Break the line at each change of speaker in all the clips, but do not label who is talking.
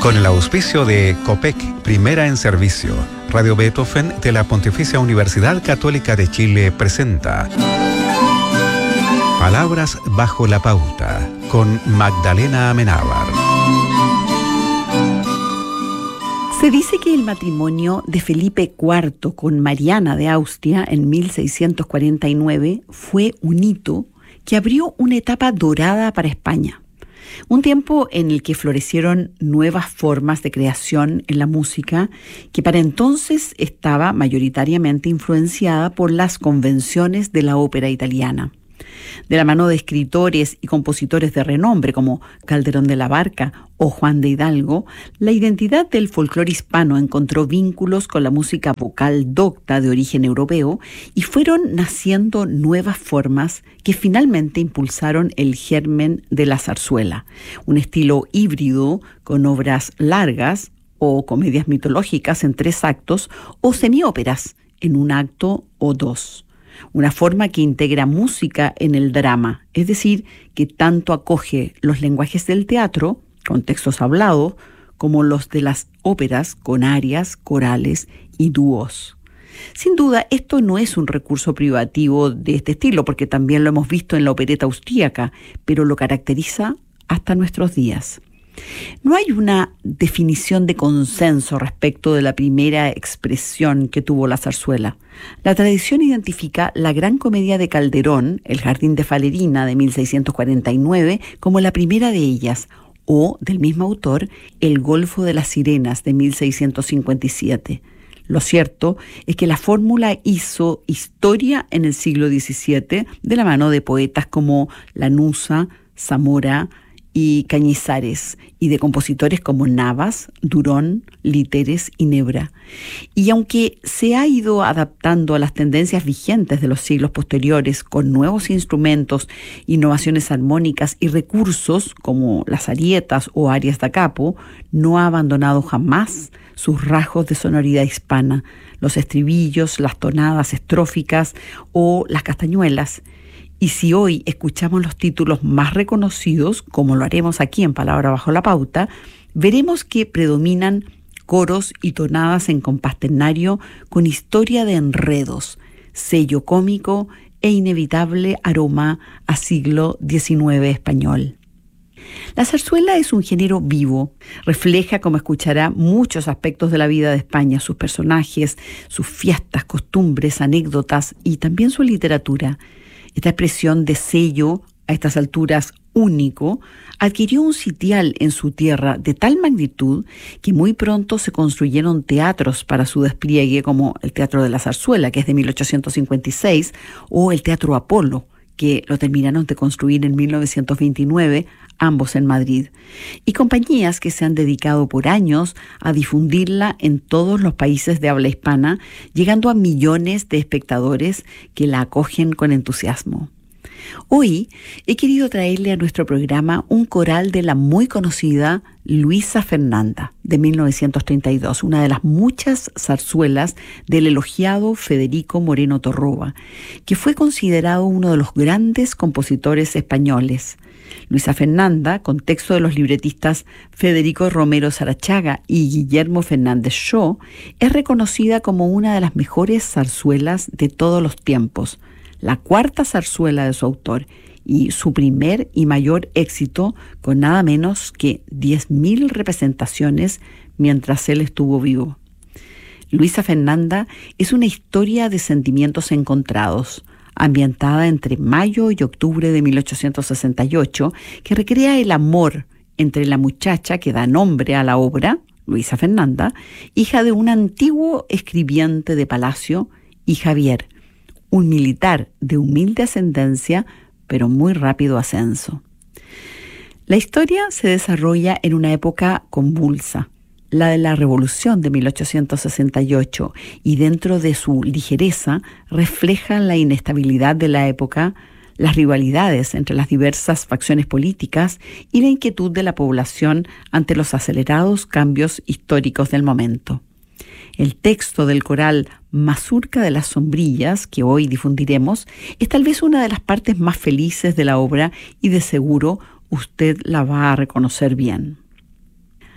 Con el auspicio de COPEC, Primera en Servicio, Radio Beethoven de la Pontificia Universidad Católica de Chile presenta Palabras bajo la pauta, con Magdalena Amenábar.
Se dice que el matrimonio de Felipe IV con Mariana de Austria en 1649 fue un hito que abrió una etapa dorada para España. Un tiempo en el que florecieron nuevas formas de creación en la música que para entonces estaba mayoritariamente influenciada por las convenciones de la ópera italiana. De la mano de escritores y compositores de renombre como Calderón de la Barca o Juan de Hidalgo, la identidad del folclore hispano encontró vínculos con la música vocal docta de origen europeo y fueron naciendo nuevas formas que finalmente impulsaron el germen de la zarzuela, un estilo híbrido con obras largas o comedias mitológicas en 3 actos o semióperas en 1 acto o 2. Una forma que integra música en el drama, es decir, que tanto acoge los lenguajes del teatro, con textos hablados, como los de las óperas con arias, corales y dúos. Sin duda, esto no es un recurso privativo de este estilo, porque también lo hemos visto en la opereta austríaca, pero lo caracteriza hasta nuestros días. No hay una definición de consenso respecto de la primera expresión que tuvo la zarzuela. La tradición identifica la Gran Comedia de Calderón, El Jardín de Falerina de 1649, como la primera de ellas, o, del mismo autor, El Golfo de las Sirenas de 1657. Lo cierto es que la fórmula hizo historia en el siglo XVII de la mano de poetas como Lanuza, Zamora y Cañizares, y de compositores como Navas, Durón, Literes y Nebra. Y aunque se ha ido adaptando a las tendencias vigentes de los siglos posteriores con nuevos instrumentos, innovaciones armónicas y recursos como las arietas o arias da capo, no ha abandonado jamás sus rasgos de sonoridad hispana, los estribillos, las tonadas estróficas o las castañuelas. Y si hoy escuchamos los títulos más reconocidos, como lo haremos aquí en Palabra Bajo la Pauta, veremos que predominan coros y tonadas en compás ternario con historia de enredos, sello cómico e inevitable aroma a siglo XIX español. La zarzuela es un género vivo, refleja, como escuchará, muchos aspectos de la vida de España, sus personajes, sus fiestas, costumbres, anécdotas y también su literatura. Esta expresión de sello, a estas alturas único, adquirió un sitial en su tierra de tal magnitud que muy pronto se construyeron teatros para su despliegue, como el Teatro de la Zarzuela, que es de 1856, o el Teatro Apolo, que lo terminaron de construir en 1929, ambos en Madrid, y compañías que se han dedicado por años a difundirla en todos los países de habla hispana, llegando a millones de espectadores que la acogen con entusiasmo. Hoy he querido traerle a nuestro programa un coral de la muy conocida Luisa Fernanda, de 1932, una de las muchas zarzuelas del elogiado Federico Moreno Torroba, que fue considerado uno de los grandes compositores españoles. Luisa Fernanda, con texto de los libretistas Federico Romero Sarachaga y Guillermo Fernández Shaw, es reconocida como una de las mejores zarzuelas de todos los tiempos, la 4ª zarzuela de su autor y su primer y mayor éxito, con nada menos que 10.000 representaciones mientras él estuvo vivo. Luisa Fernanda es una historia de sentimientos encontrados, ambientada entre mayo y octubre de 1868, que recrea el amor entre la muchacha que da nombre a la obra, Luisa Fernanda, hija de un antiguo escribiente de palacio, y Javier, un militar de humilde ascendencia, pero muy rápido ascenso. La historia se desarrolla en una época convulsa, la de la Revolución de 1868, y dentro de su ligereza refleja la inestabilidad de la época, las rivalidades entre las diversas facciones políticas y la inquietud de la población ante los acelerados cambios históricos del momento. El texto del coral Mazurca de las Sombrillas, que hoy difundiremos, es tal vez una de las partes más felices de la obra y de seguro usted la va a reconocer bien.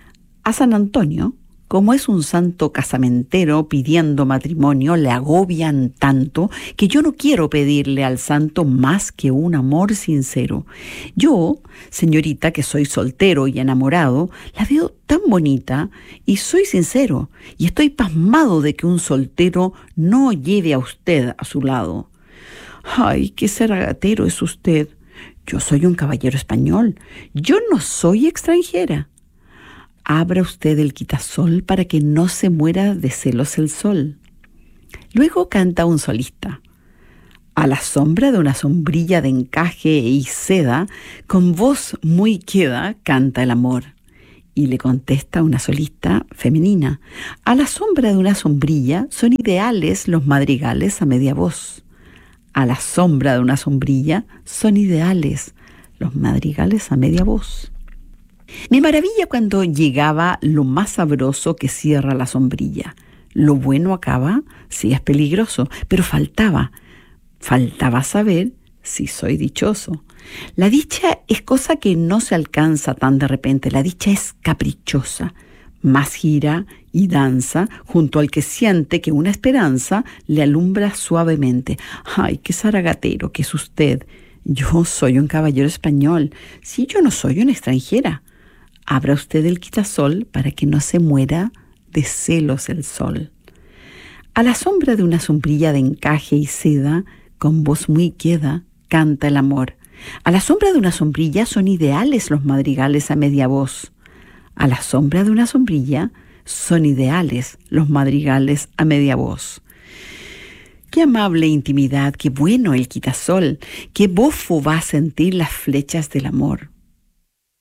A San Antonio, como es un santo casamentero pidiendo matrimonio, le agobian tanto que yo no quiero pedirle al santo más que un amor sincero. Yo, señorita, que soy soltero y enamorado, la veo tan bonita y soy sincero, y estoy pasmado de que un soltero no lleve a usted a su lado. ¡Ay, qué zaragatero es usted! Yo soy un caballero español, yo no soy extranjera. Abra usted el quitasol para que no se muera de celos el sol. Luego canta un solista. A la sombra de una sombrilla de encaje y seda, con voz muy queda, canta el amor. Y le contesta una solista femenina. A la sombra de una sombrilla son ideales los madrigales a media voz. A la sombra de una sombrilla son ideales los madrigales a media voz. Me maravilla cuando llegaba lo más sabroso que cierra la sombrilla. Lo bueno acaba si es peligroso, pero faltaba saber si soy dichoso. La dicha es cosa que no se alcanza tan de repente, la dicha es caprichosa. Más gira y danza junto al que siente que una esperanza le alumbra suavemente. ¡Ay, qué zaragatero que es usted! Yo soy un caballero español. Sí, yo no soy una extranjera. Abra usted el quitasol para que no se muera de celos el sol. A la sombra de una sombrilla de encaje y seda, con voz muy queda, canta el amor. A la sombra de una sombrilla son ideales los madrigales a media voz. A la sombra de una sombrilla son ideales los madrigales a media voz. Qué amable intimidad, qué bueno el quitasol, qué bofo va a sentir las flechas del amor.